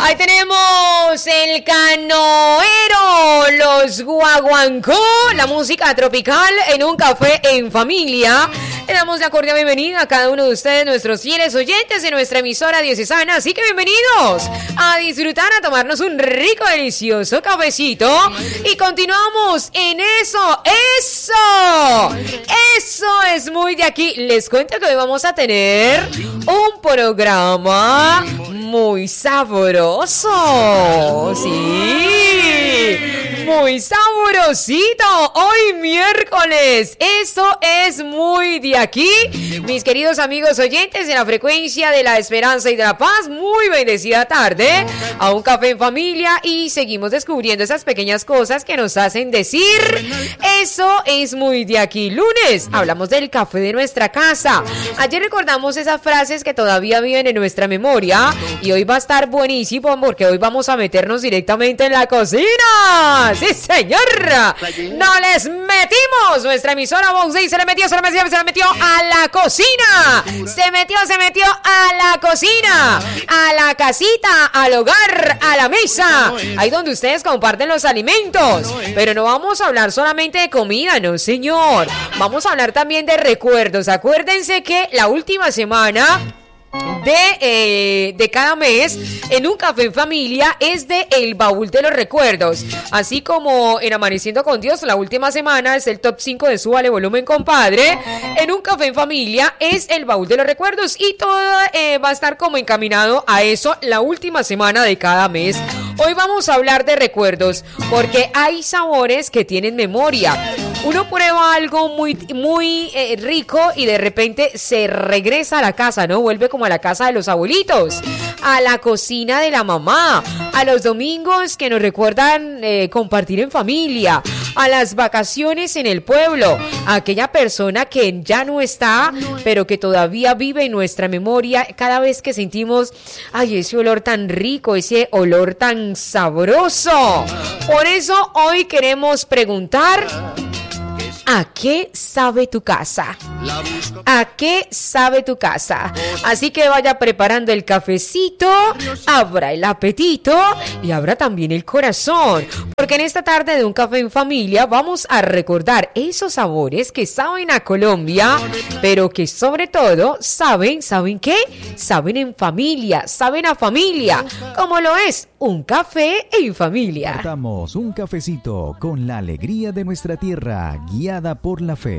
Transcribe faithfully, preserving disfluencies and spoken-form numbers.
Ahí tenemos el canoero, los guaguancó, la música tropical en un café en familia. Le damos la cordial bienvenida a cada uno de ustedes, nuestros fieles oyentes de nuestra emisora diocesana. Así que bienvenidos a disfrutar, a tomarnos un rico, delicioso cafecito. Y continuamos en eso, eso, eso es muy de aquí. Les cuento que hoy vamos a tener un programa muy sabroso, sí, muy sabrosito. Hoy miércoles, eso es muy de aquí. Mis queridos amigos oyentes de la frecuencia de la esperanza y de la paz, muy bendecida tarde a un café en familia y seguimos descubriendo esas pequeñas cosas que nos hacen decir, eso es muy de aquí. Lunes, hablamos del café de nuestra casa. Ayer recordamos esas frases que todavía viven en nuestra memoria y hoy va a estar buenísimo porque hoy vamos a meternos directamente en la cocina. ¡Sí, señor! ¡No les metimos! Nuestra emisora Vox Day se le metió, se le metió, se le metió a la cocina. Se metió, se metió a la cocina, a la casita, al hogar, a la mesa. Ahí donde ustedes comparten los alimentos. Pero no vamos a hablar solamente de comida, no, señor. Vamos a hablar también de recuerdos. Acuérdense que la última semana de, eh, de cada mes en un café en familia es de el baúl de los recuerdos, así como en Amaneciendo con Dios la última semana es el top cinco de Súbale Volumen Compadre. En un café en familia es el baúl de los recuerdos y todo eh, va a estar como encaminado a eso la última semana de cada mes. Hoy vamos a hablar de recuerdos porque hay sabores que tienen memoria. Uno prueba algo muy, muy eh, rico y de repente se regresa a la casa, ¿no? Vuelve como a la casa de los abuelitos, a la cocina de la mamá, a los domingos que nos recuerdan eh, compartir en familia, a las vacaciones en el pueblo, a aquella persona que ya no está, pero que todavía vive en nuestra memoria cada vez que sentimos, ay, ese olor tan rico, ese olor tan sabroso. Por eso hoy queremos preguntar: ¿a qué sabe tu casa? ¿A qué sabe tu casa? Así que vaya preparando el cafecito, abra el apetito y abra también el corazón. Porque en esta tarde de un café en familia vamos a recordar esos sabores que saben a Colombia, pero que sobre todo saben, ¿saben qué? Saben en familia, saben a familia, como lo es un café en familia. Compartamos un cafecito con la alegría de nuestra tierra, guiada por la fe.